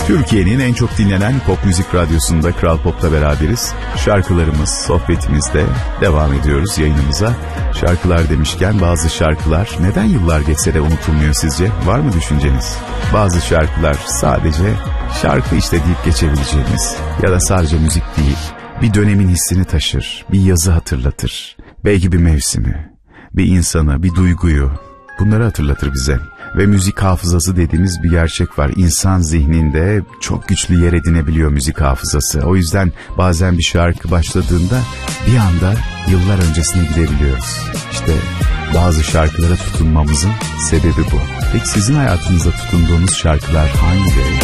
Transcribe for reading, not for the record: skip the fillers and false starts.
Türkiye'nin en çok dinlenen pop müzik radyosunda Kral Pop'ta beraberiz. Şarkılarımız, sohbetimizde devam ediyoruz yayınımıza. Şarkılar demişken bazı şarkılar neden yıllar geçse de unutulmuyor sizce? Var mı düşünceniz? Bazı şarkılar sadece şarkı işte deyip geçebileceğimiz ya da sadece müzik değil, bir dönemin hissini taşır, bir yazı hatırlatır, belki bir mevsimi, bir insanı, bir duyguyu, bunları hatırlatır bize. Ve müzik hafızası dediğimiz bir gerçek var. İnsan zihninde çok güçlü yer edinebiliyor müzik hafızası. O yüzden bazen bir şarkı başladığında bir anda yıllar öncesine gidebiliyoruz. İşte bazı şarkılara tutunmamızın sebebi bu. Peki sizin hayatınızda tutunduğunuz şarkılar hangileri?